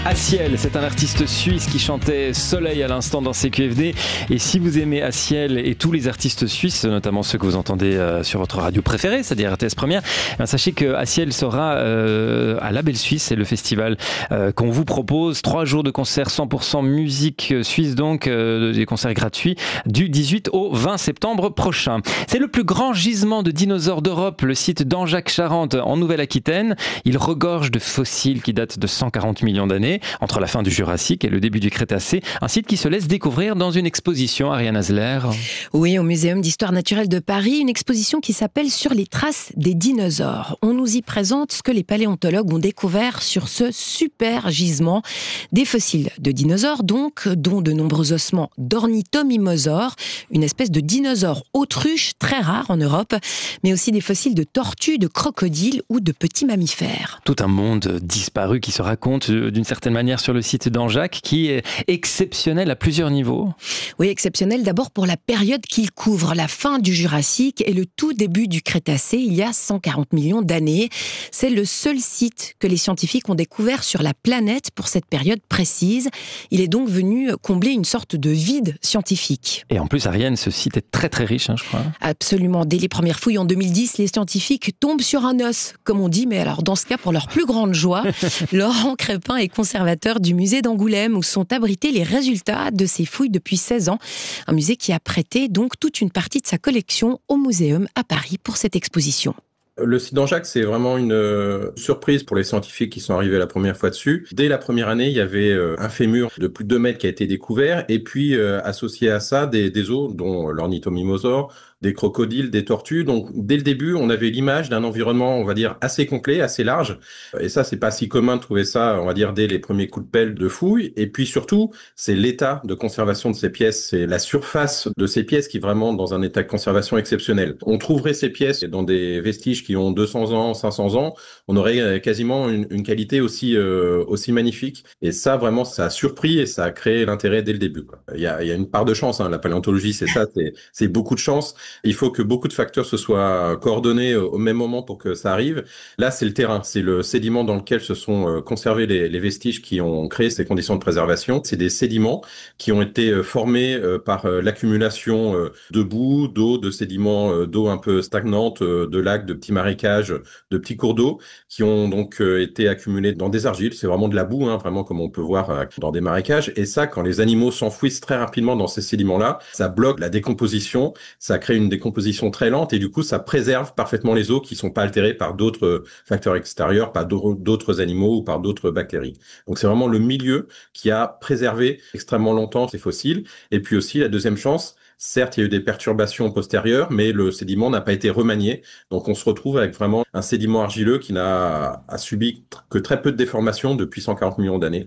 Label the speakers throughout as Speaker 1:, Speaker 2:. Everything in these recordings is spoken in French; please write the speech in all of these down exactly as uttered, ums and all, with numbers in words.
Speaker 1: Aciel, c'est un artiste suisse qui chantait Soleil à l'instant dans C Q F D. Et si vous aimez Aciel et tous les artistes suisses, notamment ceux que vous entendez euh, sur votre radio préférée, c'est-à-dire R T S Première, ben, sachez que Aciel sera euh, à La Belle Suisse. C'est le festival euh, qu'on vous propose. Trois jours de concerts cent pour cent musique suisse, donc euh, des concerts gratuits du dix-huit au vingt septembre prochain. C'est le plus grand gisement de dinosaures d'Europe, le site d'Anjac-Charente en Nouvelle-Aquitaine. Il regorge de fossiles qui datent de cent quarante millions d'années, entre la fin du Jurassique et le début du Crétacé. Un site qui se laisse découvrir dans une exposition, Ariane Hasler.
Speaker 2: Oui, au Muséum d'Histoire Naturelle de Paris, une exposition qui s'appelle « Sur les traces des dinosaures ». On nous y présente ce que les paléontologues ont découvert sur ce super gisement. Des fossiles de dinosaures, donc, dont de nombreux ossements d'ornithomimosaures, une espèce de dinosaure autruche très rare en Europe, mais aussi des fossiles de tortues, de crocodiles ou de petits mammifères.
Speaker 1: Tout un monde disparu qui se raconte d'une certaine manière sur le site d'Anjac, qui est exceptionnel à plusieurs niveaux.
Speaker 2: Oui, exceptionnel d'abord pour la période qu'il couvre, la fin du Jurassique et le tout début du Crétacé, il y a cent quarante millions d'années. C'est le seul site que les scientifiques ont découvert sur la planète pour cette période précise. Il est donc venu combler une sorte de vide scientifique.
Speaker 1: Et en plus, Ariane, ce site est très très riche, hein, je crois.
Speaker 2: Absolument. Dès les premières fouilles en deux mille dix, les scientifiques tombent sur un os, comme on dit, mais alors dans ce cas, pour leur plus grande joie, Laurent Crépin est conservateur du musée d'Angoulême où sont abrités les résultats de ces fouilles depuis seize ans. Un musée qui a prêté donc toute une partie de sa collection au Muséum à Paris pour cette exposition.
Speaker 3: Le site d'Anjac, c'est vraiment une euh, surprise pour les scientifiques qui sont arrivés la première fois dessus. Dès la première année, il y avait euh, un fémur de plus de deux mètres qui a été découvert, et puis euh, associé à ça, des, des os, dont l'ornithomimosaure, des crocodiles, des tortues. Donc, dès le début, on avait l'image d'un environnement, on va dire, assez complet, assez large. Et ça, c'est pas si commun de trouver ça, on va dire, dès les premiers coups de pelle de fouilles. Et puis surtout, c'est l'état de conservation de ces pièces. C'est la surface de ces pièces qui est vraiment dans un état de conservation exceptionnel. On trouverait ces pièces dans des vestiges qui ont deux cents ans, cinq cents ans. On aurait quasiment une, une qualité aussi, euh, aussi magnifique. Et ça, vraiment, ça a surpris et ça a créé l'intérêt dès le début, quoi. Il y a, il y a une part de chance, hein. La paléontologie, c'est ça, c'est, c'est beaucoup de chance. Il faut que beaucoup de facteurs se soient coordonnés au même moment pour que ça arrive. Là, c'est le terrain, c'est le sédiment dans lequel se sont conservés les, les vestiges qui ont créé ces conditions de préservation. C'est des sédiments qui ont été formés par l'accumulation de boue, d'eau, de sédiments d'eau un peu stagnante, de lacs, de petits marécages, de petits cours d'eau, qui ont donc été accumulés dans des argiles. C'est vraiment de la boue, hein, vraiment comme on peut voir dans des marécages. Et ça, quand les animaux s'enfouissent très rapidement dans ces sédiments-là, ça bloque la décomposition, ça crée une décomposition très lente et du coup ça préserve parfaitement les eaux qui sont pas altérées par d'autres facteurs extérieurs, par d'autres animaux ou par d'autres bactéries. Donc c'est vraiment le milieu qui a préservé extrêmement longtemps ces fossiles. Et puis aussi la deuxième chance, certes il y a eu des perturbations postérieures, mais le sédiment n'a pas été remanié. Donc on se retrouve avec vraiment un sédiment argileux qui n'a a subi que très peu de déformations depuis cent quarante millions d'années.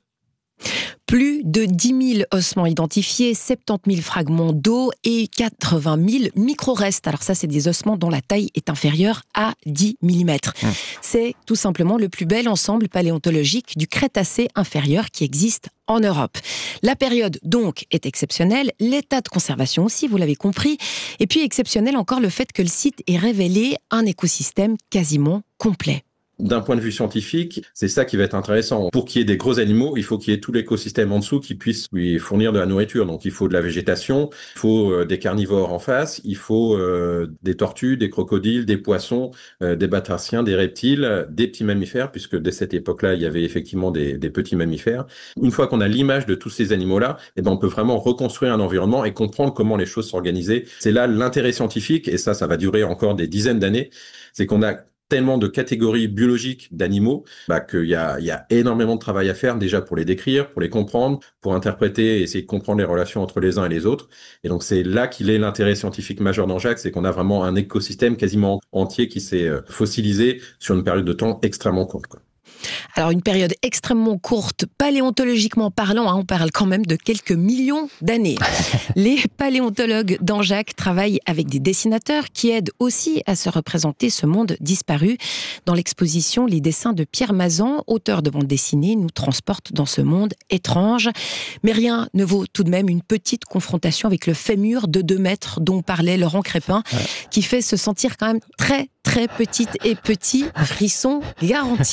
Speaker 2: Plus de dix mille ossements identifiés, soixante-dix mille fragments d'eau et quatre-vingt mille micro-restes. Alors ça, c'est des ossements dont la taille est inférieure à dix millimètres. Mmh. C'est tout simplement le plus bel ensemble paléontologique du Crétacé inférieur qui existe en Europe. La période, donc, est exceptionnelle. L'état de conservation aussi, vous l'avez compris. Et puis, exceptionnel encore le fait que le site ait révélé un écosystème quasiment complet.
Speaker 3: D'un point de vue scientifique, c'est ça qui va être intéressant. Pour qu'il y ait des gros animaux, il faut qu'il y ait tout l'écosystème en dessous qui puisse lui fournir de la nourriture. Donc il faut de la végétation, il faut euh, des carnivores en face, il faut euh, des tortues, des crocodiles, des poissons, euh, des batraciens, des reptiles, des petits mammifères, puisque dès cette époque-là, il y avait effectivement des, des petits mammifères. Une fois qu'on a l'image de tous ces animaux-là, eh ben on peut vraiment reconstruire un environnement et comprendre comment les choses s'organisaient. C'est là l'intérêt scientifique, et ça, ça va durer encore des dizaines d'années. C'est qu'on a tellement de catégories biologiques d'animaux, bah, qu'il y a, il y a énormément de travail à faire déjà pour les décrire, pour les comprendre, pour interpréter et essayer de comprendre les relations entre les uns et les autres. Et donc c'est là qu'il est l'intérêt scientifique majeur d'Anjac, c'est qu'on a vraiment un écosystème quasiment entier qui s'est fossilisé sur une période de temps extrêmement courte, quoi.
Speaker 2: Alors une période extrêmement courte, paléontologiquement parlant, hein, on parle quand même de quelques millions d'années. Les paléontologues d'Anjac travaillent avec des dessinateurs qui aident aussi à se représenter ce monde disparu. Dans l'exposition, les dessins de Pierre Mazan, auteur de bande dessinée, nous transportent dans ce monde étrange. Mais rien ne vaut tout de même une petite confrontation avec le fémur de deux mètres dont parlait Laurent Crépin, ouais. qui fait se sentir quand même très très petite et petit, frisson garanti.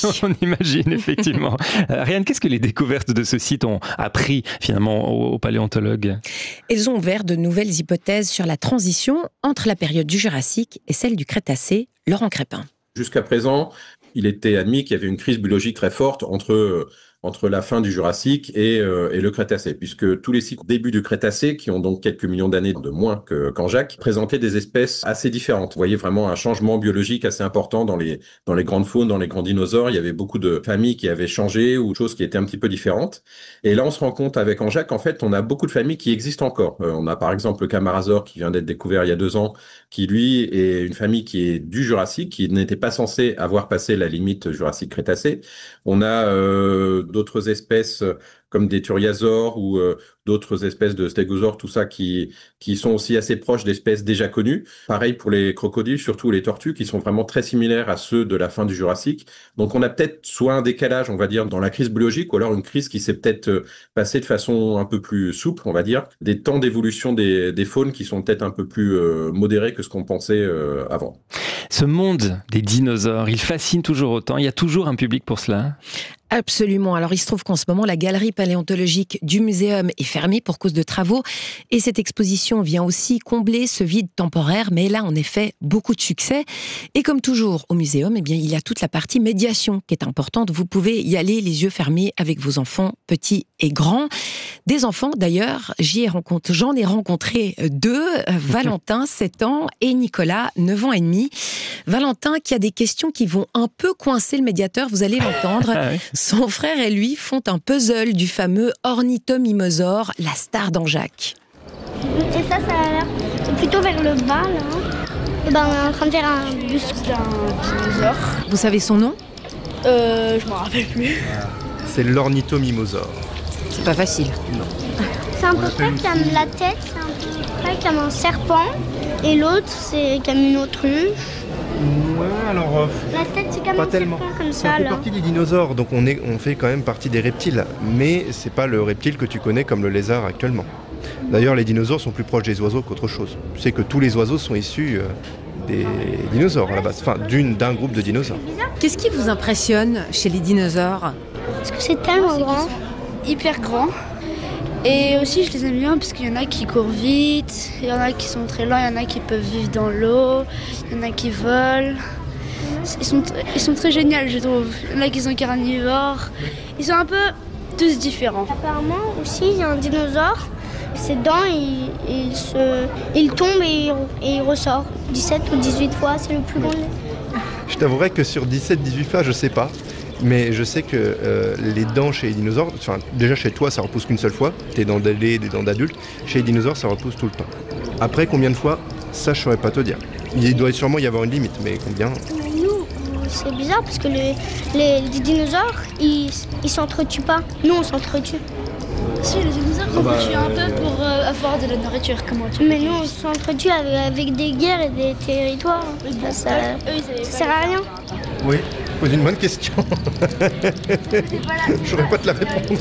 Speaker 1: j'imagine, effectivement. Euh, Ariane, qu'est-ce que les découvertes de ce site ont appris finalement aux, aux paléontologues ?
Speaker 2: Elles ont ouvert de nouvelles hypothèses sur la transition entre la période du Jurassique et celle du Crétacé. Laurent Crépin.
Speaker 3: Jusqu'à présent, il était admis qu'il y avait une crise biologique très forte entre... Euh, entre la fin du Jurassique et, euh, et le Crétacé, puisque tous les cycles début du Crétacé, qui ont donc quelques millions d'années de moins que, qu'en Jacques, présentaient des espèces assez différentes. Vous voyez vraiment un changement biologique assez important dans les, dans les grandes faunes, dans les grands dinosaures. Il y avait beaucoup de familles qui avaient changé ou de choses qui étaient un petit peu différentes. Et là, on se rend compte avec Anjac, en fait, on a beaucoup de familles qui existent encore. Euh, on a par exemple le Camarasaure qui vient d'être découvert il y a deux ans, qui lui est une famille qui est du Jurassique, qui n'était pas censée avoir passé la limite Jurassique-Crétacé. On a euh, d'autres espèces comme des thuriasaures ou euh, d'autres espèces de stégosaures, tout ça qui qui sont aussi assez proches d'espèces déjà connues. Pareil pour les crocodiles, surtout les tortues, qui sont vraiment très similaires à ceux de la fin du Jurassique. Donc on a peut-être soit un décalage, on va dire, dans la crise biologique, ou alors une crise qui s'est peut-être passée de façon un peu plus souple, on va dire, des temps d'évolution des, des faunes qui sont peut-être un peu plus euh, modérés que ce qu'on pensait euh, avant.
Speaker 1: Ce monde des dinosaures, il fascine toujours autant. Il y a toujours un public pour cela.
Speaker 2: Absolument. Alors, il se trouve qu'en ce moment, la galerie paléontologique du muséum est fermée pour cause de travaux. Et cette exposition vient aussi combler ce vide temporaire. Mais elle a en effet beaucoup de succès. Et comme toujours au muséum, eh bien, il y a toute la partie médiation qui est importante. Vous pouvez y aller les yeux fermés avec vos enfants, petits et grands. Des enfants, d'ailleurs, j'y ai rencontré, j'en ai rencontré deux. Valentin, sept ans, et Nicolas, neuf ans et demi. Valentin qui a des questions qui vont un peu coincer le médiateur, vous allez l'entendre.
Speaker 1: Ah oui.
Speaker 2: Son frère et lui font un puzzle du fameux ornithomimosaure, la star d'Anjac.
Speaker 4: Et ça, ça a l'air c'est plutôt vers le bas, là. Et ben, on est en train de faire un buste d'un dinosaure.
Speaker 2: Vous savez son nom ?
Speaker 4: Euh, je m'en rappelle plus.
Speaker 5: C'est l'ornithomimosaure.
Speaker 2: C'est pas facile.
Speaker 4: C'est à peu près comme la tête, c'est à peu près comme un serpent. Et l'autre, c'est comme une autruche.
Speaker 5: Ouais, alors... Euh,
Speaker 4: la tête, c'est comme
Speaker 5: pas
Speaker 4: un
Speaker 5: tellement.
Speaker 4: serpent, comme
Speaker 5: ça
Speaker 4: ça,
Speaker 5: fait
Speaker 4: là.
Speaker 5: partie des dinosaures, donc on, est, on fait quand même partie des reptiles. Mais c'est pas le reptile que tu connais comme le lézard actuellement. D'ailleurs, les dinosaures sont plus proches des oiseaux qu'autre chose. Tu sais que tous les oiseaux sont issus euh, des dinosaures à la base, enfin d'une, d'un groupe de dinosaures.
Speaker 2: Qu'est-ce qui vous impressionne chez les dinosaures ?
Speaker 4: Parce que c'est tellement grand.
Speaker 6: Hyper grand. Et aussi, je les aime bien parce qu'il y en a qui courent vite, il y en a qui sont très lents, il y en a qui peuvent vivre dans l'eau, il y en a qui volent. Ils sont, ils sont très géniaux, je trouve. Il y en a qui sont carnivores. Ils sont un peu tous différents.
Speaker 4: Apparemment, aussi, il y a un dinosaure. Ses dents, il, il, se, il tombe et, et il ressort. dix-sept ou dix-huit fois, c'est le plus grand.
Speaker 5: Je t'avouerais que sur dix-sept dix-huit fois, je sais pas. Mais je sais que euh, les dents chez les dinosaures, enfin déjà chez toi ça repousse qu'une seule fois, tes dents d'aîné, des dents d'adulte, chez les dinosaures ça repousse tout le temps. Après combien de fois, ça je saurais pas te dire. Il doit sûrement y avoir une limite, mais combien ?
Speaker 4: Nous, c'est bizarre parce que les, les, les dinosaures, ils, ils s'entretuent pas. Nous on s'entretue.
Speaker 6: Si, les dinosaures s'entretuent un peu pour euh, avoir de la nourriture, comment tu
Speaker 4: Mais nous on s'entretue avec, avec des guerres et des territoires. Ça, ça, ça sert à rien.
Speaker 5: Oui. Pose une bonne question. Je saurais pas te la répondre.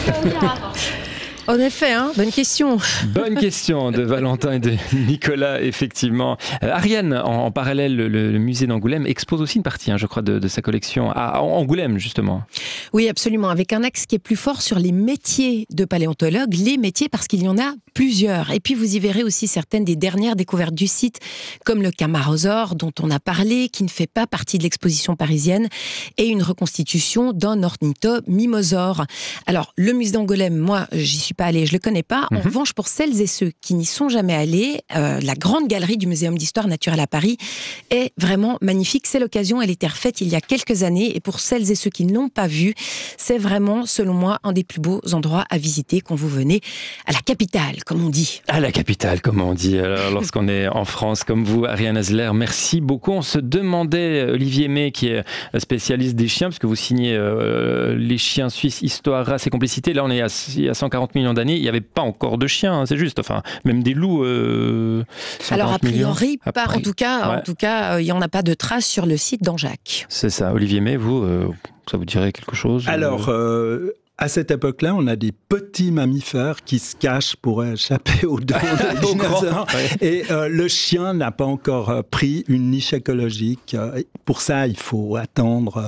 Speaker 2: En effet, hein, bonne question.
Speaker 1: Bonne question de Valentin et de Nicolas, effectivement. Euh, Ariane, en, en parallèle, le, le musée d'Angoulême expose aussi une partie, hein, je crois, de, de sa collection à Angoulême, justement.
Speaker 2: Oui, absolument, avec un axe qui est plus fort sur les métiers de paléontologue, les métiers parce qu'il y en a plusieurs. Et puis vous y verrez aussi certaines des dernières découvertes du site, comme le Camarasaure dont on a parlé, qui ne fait pas partie de l'exposition parisienne, et une reconstitution d'un ornithomimosaure. Alors, le musée d'Angoulême, moi, j'y suis pas allée, je le connais pas. En mm-hmm. revanche, pour celles et ceux qui n'y sont jamais allés, euh, la grande galerie du Muséum d'Histoire Naturelle à Paris est vraiment magnifique. C'est l'occasion, elle était refaite il y a quelques années, et pour celles et ceux qui ne l'ont pas vue, c'est vraiment, selon moi, un des plus beaux endroits à visiter quand vous venez à la capitale, comme on dit.
Speaker 1: À la capitale, comme on dit, alors, lorsqu'on est en France, comme vous, Ariane Hasler, merci beaucoup. On se demandait, Olivier May, qui est spécialiste des chiens, parce que vous signez euh, les chiens suisses, histoire, race et complicité. Là, on est à, à cent quarante millions d'années, il n'y avait pas encore de chiens, hein, c'est juste, enfin, même des loups. Euh,
Speaker 2: Alors, a priori,
Speaker 1: millions.
Speaker 2: pas,
Speaker 1: Après,
Speaker 2: en tout cas,
Speaker 1: ouais.
Speaker 2: en tout cas, il n'y en a pas de traces sur le site d'Anjac.
Speaker 1: C'est ça. Olivier May, vous, euh, ça vous dirait quelque chose ?
Speaker 7: Alors, euh, à cette époque-là, on a des petits mammifères qui se cachent pour échapper aux dents des dinosaures. Ouais. Et euh, le chien n'a pas encore euh, pris une niche écologique. Pour ça, il faut attendre... Euh,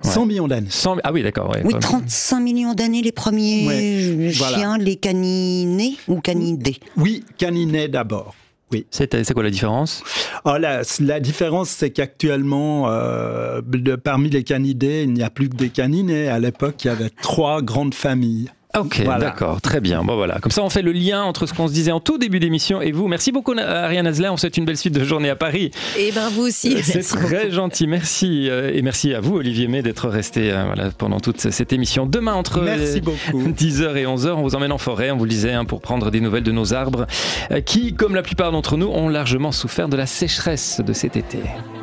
Speaker 7: cent millions d'années.
Speaker 1: cent... Ah oui, d'accord. Ouais,
Speaker 8: oui, trente-cinq millions d'années, les premiers ouais, chiens, voilà. Les caninés ou canidés?
Speaker 7: Oui, caninés d'abord. Oui.
Speaker 1: C'est, c'est quoi la différence?
Speaker 7: Oh, la, la différence, c'est qu'actuellement, euh, de, parmi les canidés, il n'y a plus que des caninés. À l'époque, il y avait trois grandes familles.
Speaker 1: Ok, voilà. D'accord, très bien. Bon voilà, comme ça on fait le lien entre ce qu'on se disait en tout début d'émission et vous. Merci beaucoup Ariane Azelin, on vous souhaite une belle suite de journée à Paris.
Speaker 2: Et ben vous aussi.
Speaker 1: C'est très beaucoup. Gentil, merci et merci à vous Olivier May d'être resté euh, voilà, pendant toute cette émission. Demain entre
Speaker 7: merci beaucoup.
Speaker 1: dix heures et onze heures, on vous emmène en forêt, on vous le disait, hein, pour prendre des nouvelles de nos arbres euh, qui, comme la plupart d'entre nous, ont largement souffert de la sécheresse de cet été.